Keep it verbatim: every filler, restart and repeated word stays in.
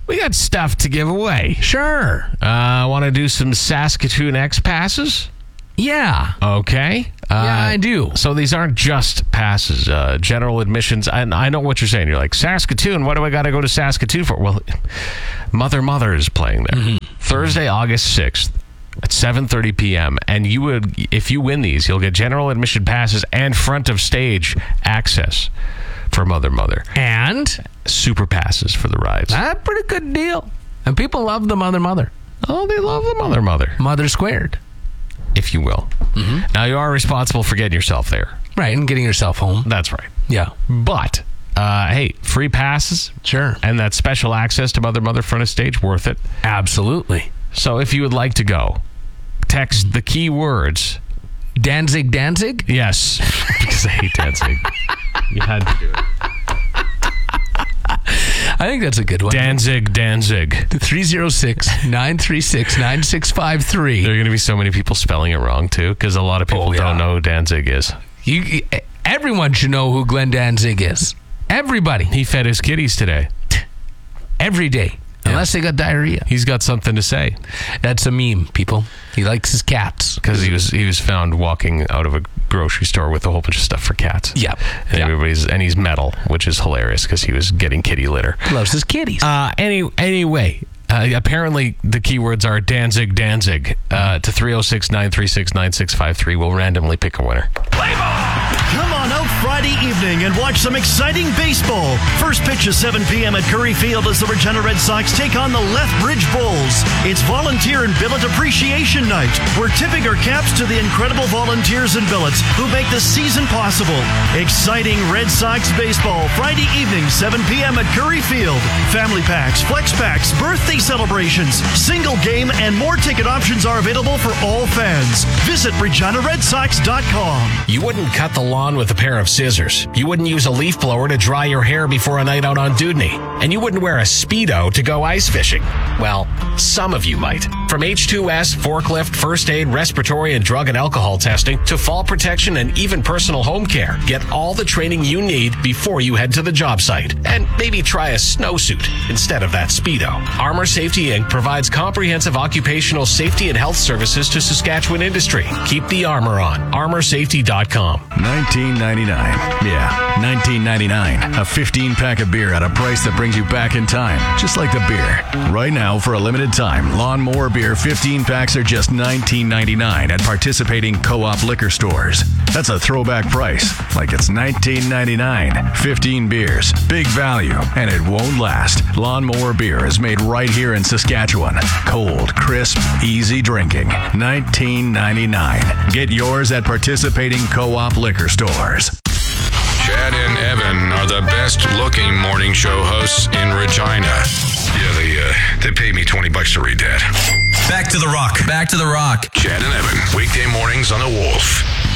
we got stuff to give away. Sure. Uh, want to do some Saskatoon X passes? Yeah. Okay. Uh, Yeah, I do. So these aren't just passes. Uh, general admissions. And I know what you're saying. You're like, Saskatoon, what do I got to go to Saskatoon for? Well, Mother Mother is playing there. Mm-hmm. Thursday, August sixth at seven thirty p.m. And you would, if you win these, you'll get general admission passes and front of stage access for Mother Mother. And? Super passes for the rides. That's a pretty good deal. And people love the Mother Mother. Oh, they love the Mother Mother. Mother squared. If you will. Mm-hmm. Now, you are responsible for getting yourself there. Right, and getting yourself home. That's right. Yeah. But, uh, hey, free passes. Sure. And that special access to Mother Mother front of stage, worth it. Absolutely. So if you would like to go, text the key words. Danzig, Danzig? Yes. Because I hate Danzig. You had to do it. I think that's a good one. Danzig, Danzig. three oh six, nine three six, nine six five three. There are going to be so many people spelling it wrong, too, because a lot of people oh, yeah. don't know who Danzig is. You, everyone should know who Glenn Danzig is. Everybody. He fed his kitties today. Every day. Yeah. Unless they got diarrhea. He's got something to say. That's a meme, people. He likes his cats. Because he was he was found walking out of a grocery store with a whole bunch of stuff for cats. Yeah. And yeah. everybody's and he's metal, which is hilarious because he was getting kitty litter. Loves his kitties. Uh, any anyway, uh, apparently the keywords are Danzig, Danzig. Uh, to three oh six, nine three six, nine six five three. We'll randomly pick a winner. Play ball! Come on out Friday evening and watch some exciting baseball. First pitch is seven p.m. at Curry Field as the Regina Red Sox take on the Lethbridge Bulls. It's Volunteer and Billet Appreciation Night. We're tipping our caps to the incredible volunteers and billets who make the season possible. Exciting Red Sox baseball Friday evening, seven p.m. at Curry Field. Family packs, flex packs, birthday celebrations, single game, and more ticket options are available for all fans. Visit regina red sox dot com. You wouldn't cut the lawn with a pair of scissors. You wouldn't use a leaf blower to dry your hair before a night out on Dudney. And you wouldn't wear a Speedo to go ice fishing. Well, some of you might. From H two S, forklift, first aid, respiratory, and drug and alcohol testing to fall protection and even personal home care. Get all the training you need before you head to the job site. And maybe try a snowsuit instead of that Speedo. Armor Safety Incorporated provides comprehensive occupational safety and health services to Saskatchewan industry. Keep the armor on. armor safety dot com. nineteen ninety-nine. Yeah, nineteen ninety-nine. A fifteen pack of beer at a price that brings you back in time. Just like the beer. Right now, for a limited time, Lawnmower Beer fifteen packs are just nineteen ninety-nine at participating co-op liquor stores. That's a throwback price. Like it's nineteen ninety-nine. fifteen beers. Big value. And it won't last. Lawnmower Beer is made right here in Saskatchewan. Cold, crisp, easy drinking. nineteen ninety-nine. Get yours at participating co-op liquor stores. Chad and Evan are the best-looking morning show hosts in Regina. Yeah, they uh, they paid me twenty bucks to read that. Back to the rock. Back to the rock. Chad and Evan, weekday mornings on the Wolf.